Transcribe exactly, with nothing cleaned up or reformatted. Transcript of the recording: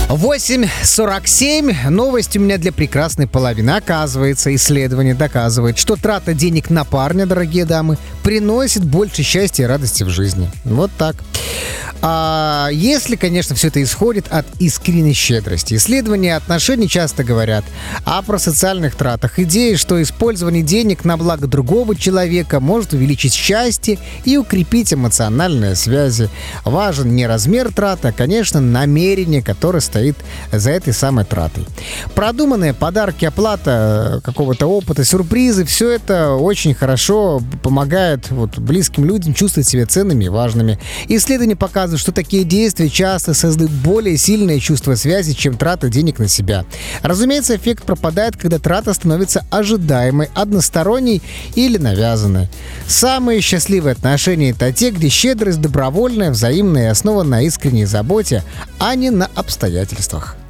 восемь сорок семь. Новость у меня для прекрасной половины. Оказывается, исследование доказывает, что трата денег на парня, дорогие дамы, приносит больше счастья и радости в жизни. Вот так. А если, конечно, все это исходит от искренней щедрости. Исследования отношений часто говорят о просоциальных тратах. Идеи, что использование денег на благо другого человека может увеличить счастье и укрепить эмоциональные связи. Важен не размер траты, а, конечно, намерение, которое стоит за этой самой тратой. Продуманные подарки, оплата какого-то опыта, сюрпризы, все это очень хорошо помогает вот, близким людям чувствовать себя ценными и важными. Исследования показывают, что такие действия часто создают более сильное чувство связи, чем трата денег на себя. Разумеется, эффект пропадает, когда трата становится ожидаемой, односторонней или навязанной. Самые счастливые отношения — это те, где щедрость добровольная, взаимная и основана на искренней заботе, а не на обстоятельствах.